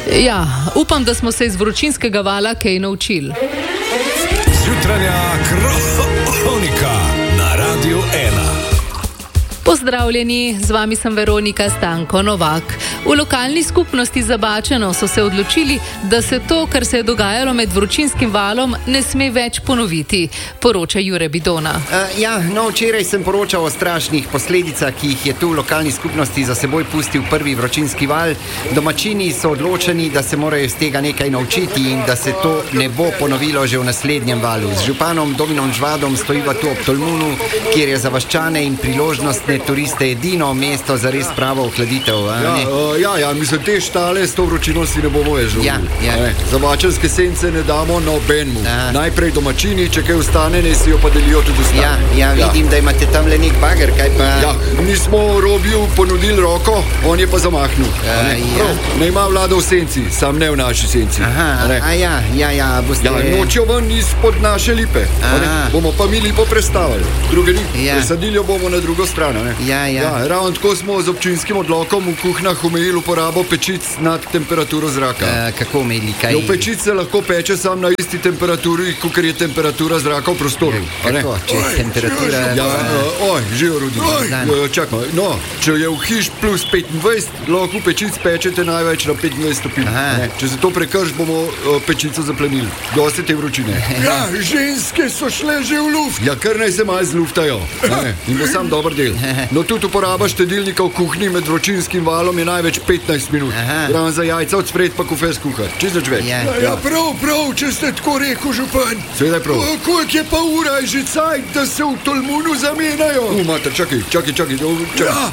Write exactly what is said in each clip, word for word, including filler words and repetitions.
Ja, upam, da smo se iz vročinskega vala kaj naučili. Jutranja kronika na Radiu ena. Pozdravljeni, z vami sem Veronika Stanko Novak. V lokalni skupnosti Zabačeno so se odločili, da se to, kar se je dogajalo med vročinskim valom, ne sme več ponoviti, poroča Jure Bidona. Uh, ja, no, včeraj sem poročal o strašnih posledicah, ki jih je tu v lokalni skupnosti za seboj pustil prvi vročinski val. Domačini so odločeni, da se morajo iz tega nekaj naučiti in da se to ne bo ponovilo že v naslednjem valu. Z županom Dominom Žvadom stojiva tu ob Tolmunu, kjer je za vaščane in priložnostne turiste edino mesto za res pravo ohladitev. Ja, uh, ja, ja, mislim, te štale s to vročino si ne bomo več želeli. Ja, ja. Zabačenske sence ne damo nobenmu. Najprej domačini, če kaj ostane, ne si jo pa delijo tudi ostane. Ja, ja, vidim, ja. Da imate tam le nek bager, kaj pa... Ja, mi smo Robiju ponudili roko, on je pa zamahnil. Uh, ne? Ja. Ne ima vlada v senci, sam ne v naši senci. Aha, a ja, ja, ja, boste... Ja, nočijo ven izpod naše lipe. Bomo pa mi lipo prestavili. Druge ni, ja. Presadili jo bomo na drugo stran. Ne? Ja, ja. Ja, ravno tako smo z občinskim odlokom v kuhnah omejili uporabo pečic nad temperaturo zraka. Uh, kako omejili? Kaj... No, pečic se lahko peče sam na isti temperaturi, kakor je temperatura zraka v prostoru. Kako? Če je temperatura... Ja, uh, oj, živo Rudi. Čakaj, no, če je v hiš plus petindvajset, lahko pečic pečete največ na petindvajset stopinj. Če se to prekrš, bomo uh, pečico zaplenili. Dosti te vročine. Ja, ženske so šle že v luft. Ja, kar naj se malo zluftajo. Ne? In bo sam dober del. No, tudi uporaba štedilnika v kuhinji med vročinskim valom je največ petnajst minut. Ravno za jajca od spred pa kufe skuhati. Čisto več. Ja. Ja, ja, prav, prav, če ste tako rekel, župan. Seveda je prav. Koliko je pa ura, je že cajt, da se v Tolmunu zamenjajo? U, mater, čakaj, čakaj, čakaj. čakaj. Ja,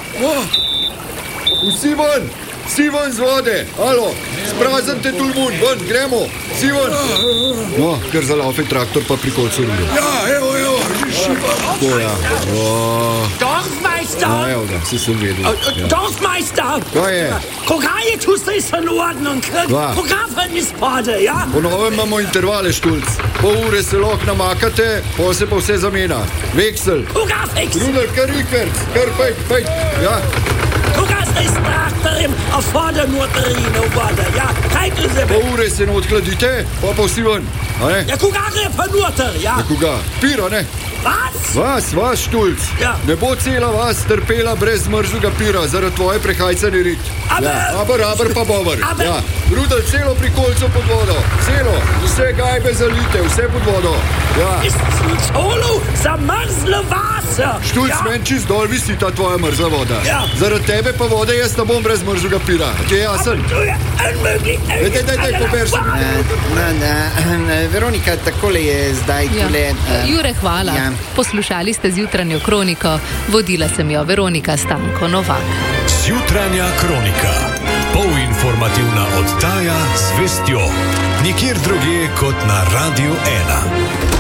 oh. Vsi ven, vsi ven z vode. Alo, spraznite Tolmun, ven, gremo. Vsi ven. No, kar zalaufe traktor pa pri kolcu rude. Ja, evo, evo. To ja. Oh. Dorfmeister! Ja, evo ga, si sem vedel. Ja. Dorfmeister! Kaj je? Koga je tu zdaj in ordnung? Koga ven izpade, ja? Po novem imamo intervale, Štulc. Pol ure se lahko namakate, pol se pa vse zamena. Veksel. Koga veksel? Rudel, kar rikverc, kar pejt, pejt. Ja. Koga zdaj s traktorjem, a vode noter in v vode, ja? Kaj tu zebe? Pol ure se ne odhladite, pa pa vsi ven. Ja, koga gre pa noter, ja? Ja, koga? Pira, ne? Vas? Vas, vas, Štulc. Ja. Ne bo cela vas trpela brez mrzlega pira, zaradi tvoje prehajcane rit. Aber, ja. aber, aber pa bover. Aber. Ja. Rudel, celo pri kolcu pod vodo. Celo. Vse gajbe zalite, vse pod vodo. Ja. Ist celo zamrzlo vas. Štulc, ja. Men čist dol visi ta tvoja mrzla voda. Ja. Zaradi tebe pa vode jaz ne bom brez mrzlega pira. Ti je jasen? Dej, dej, dej, dej, pober se. Na, na, na, Veronika, takole je zdaj ja. tule... Uh, Jure, hvala. Ja. Poslušali ste Zjutranjo kroniko, vodila sem jo Veronika Stanko Novak. Zjutranja kronika, polinformativna oddaja z vestjo, nikjer drugje kot na Radiu ena.